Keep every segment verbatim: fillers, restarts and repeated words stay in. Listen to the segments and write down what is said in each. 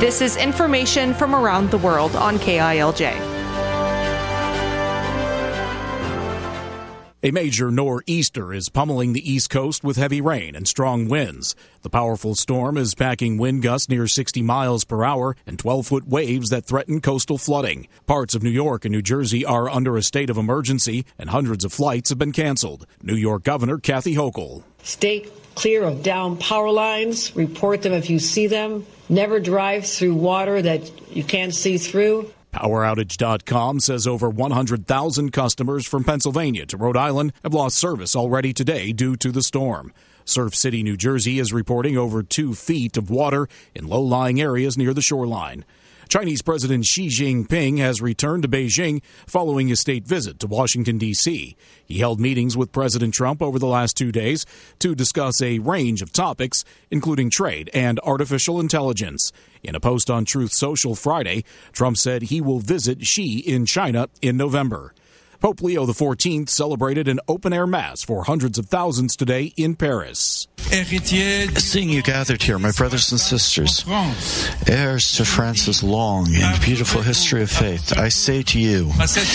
This is information from around the world on K I L J. A major nor'easter is pummeling the East Coast with heavy rain and strong winds. The powerful storm is packing wind gusts near sixty miles per hour and twelve-foot waves that threaten coastal flooding. Parts of New York and New Jersey are under a state of emergency, and hundreds of flights have been canceled. New York Governor Kathy Hochul. Stay clear of downed power lines. Report them if you see them. Never drive through water that you can't see through. Power Outage dot com says over one hundred thousand customers from Pennsylvania to Rhode Island have lost service already today due to the storm. Surf City, New Jersey is reporting over two feet of water in low-lying areas near the shoreline. Chinese President Xi Jinping has returned to Beijing following his state visit to Washington, D C He held meetings with President Trump over the last two days to discuss a range of topics, including trade and artificial intelligence. In a post on Truth Social Friday, Trump said he will visit Xi in China in November. Pope Leo the fourteenth celebrated an open-air mass for hundreds of thousands today in Paris. Seeing you gathered here, my brothers and sisters, heirs to France's long and beautiful history of faith, I say to you,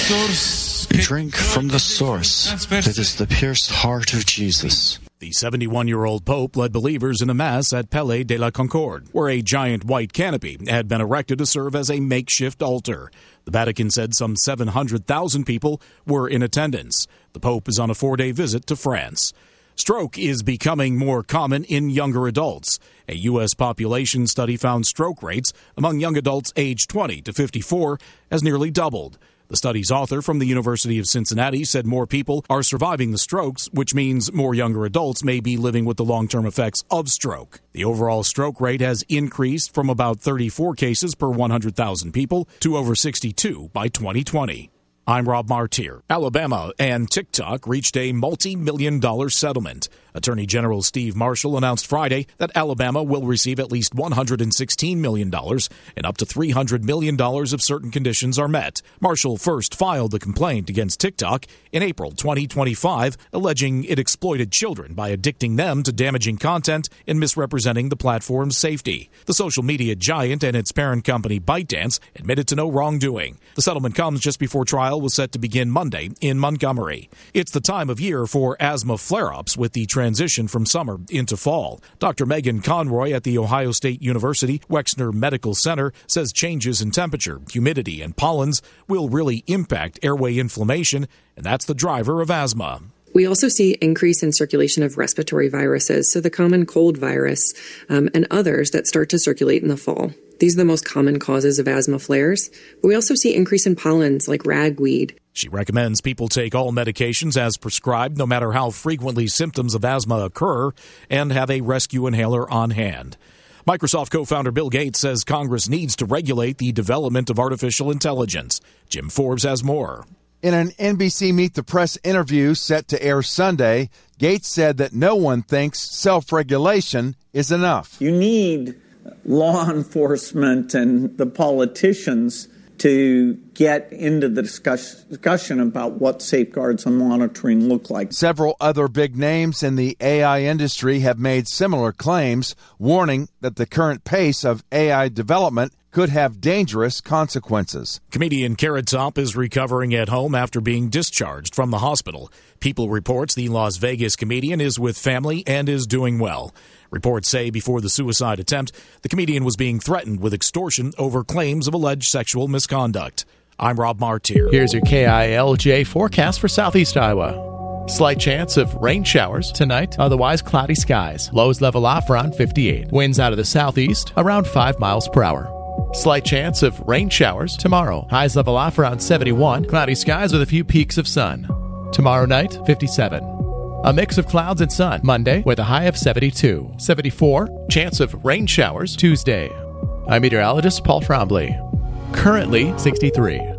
drink from the source that is the pierced heart of Jesus. The seventy-one-year-old Pope led believers in a mass at Palais de la Concorde, where a giant white canopy had been erected to serve as a makeshift altar. The Vatican said some seven hundred thousand people were in attendance. The Pope is on a four-day visit to France. Stroke is becoming more common in younger adults. A U S population study found stroke rates among young adults aged twenty to fifty-four has nearly doubled. The study's author from the University of Cincinnati said more people are surviving the strokes, which means more younger adults may be living with the long-term effects of stroke. The overall stroke rate has increased from about thirty-four cases per one hundred thousand people to over sixty-two by twenty twenty. I'm Rob Martier. Alabama and TikTok reached a multi-million dollar settlement. Attorney General Steve Marshall announced Friday that Alabama will receive at least one hundred sixteen million dollars and up to three hundred million dollars if certain conditions are met. Marshall first filed the complaint against TikTok in April twenty twenty-five, alleging it exploited children by addicting them to damaging content and misrepresenting the platform's safety. The social media giant and its parent company ByteDance admitted to no wrongdoing. The settlement comes just before trial was set to begin Monday in Montgomery. It's the time of year for asthma flare-ups with the transition from summer into fall. Doctor Megan Conroy at The Ohio State University Wexner Medical Center says changes in temperature, humidity, and pollens will really impact airway inflammation, and that's the driver of asthma. We also see increase in circulation of respiratory viruses, so the common cold virus um, and others that start to circulate in the fall. These are the most common causes of asthma flares. But we also see increase in pollens like ragweed. She recommends people take all medications as prescribed, no matter how frequently symptoms of asthma occur, and have a rescue inhaler on hand. Microsoft co-founder Bill Gates says Congress needs to regulate the development of artificial intelligence. Jim Forbes has more. In an N B C Meet the Press interview set to air Sunday, Gates said that no one thinks self-regulation is enough. You need law enforcement and the politicians to get into the discuss- discussion about what safeguards and monitoring look like. Several other big names in the A I industry have made similar claims, warning that the current pace of A I development could have dangerous consequences. Comedian Carrot Top is recovering at home after being discharged from the hospital. People reports the Las Vegas comedian is with family and is doing well. Reports say before the suicide attempt, the comedian was being threatened with extortion over claims of alleged sexual misconduct. I'm Rob Martier. Here's your K I L J forecast for Southeast Iowa. Slight chance of rain showers tonight, otherwise cloudy skies. Lows level off around fifty-eight. Winds out of the southeast around five miles per hour. Slight chance of rain showers tomorrow. Highs level off around seventy-one. Cloudy skies with a few peaks of sun. Tomorrow night, fifty-seven. A mix of clouds and sun Monday with a high of seventy-two. seventy-four. Chance of rain showers Tuesday. I'm meteorologist Paul Trombley. Currently sixty-three.